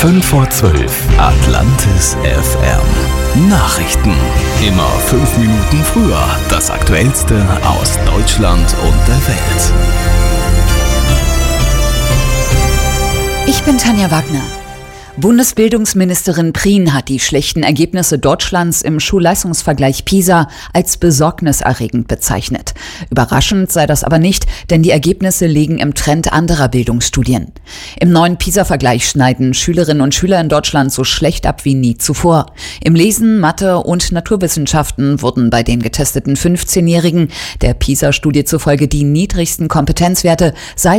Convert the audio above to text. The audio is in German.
5:12 Atlantis FM. Nachrichten. Immer 5 Minuten früher. Das Aktuellste aus Deutschland und der Welt. Ich bin Tanja Wagner. Bundesbildungsministerin Prien hat die schlechten Ergebnisse Deutschlands im Schulleistungsvergleich PISA als besorgniserregend bezeichnet. Überraschend sei das aber nicht, denn die Ergebnisse liegen im Trend anderer Bildungsstudien. Im neuen PISA-Vergleich schneiden Schülerinnen und Schüler in Deutschland so schlecht ab wie nie zuvor. Im Lesen, Mathe und Naturwissenschaften wurden bei den getesteten 15-Jährigen der PISA-Studie zufolge die niedrigsten Kompetenzwerte seit